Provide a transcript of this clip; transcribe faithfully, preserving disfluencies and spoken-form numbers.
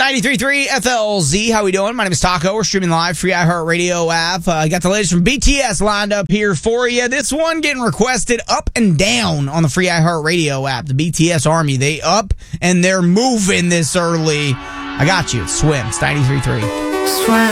ninety-three point three F L Z. How we doing? My name is Taco. We're streaming live, free iHeartRadio app. I uh, got the latest from B T S lined up here for you. This one getting requested up and down on the free iHeartRadio app. The B T S Army, they up and they're moving this early. I got you. Swim. It's ninety-three point three. Swim.